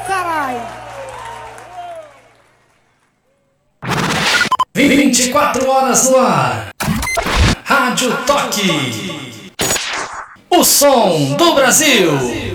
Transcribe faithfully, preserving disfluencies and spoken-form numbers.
caralho. vinte e quatro horas no ar. Rádio Toque. O som do Brasil.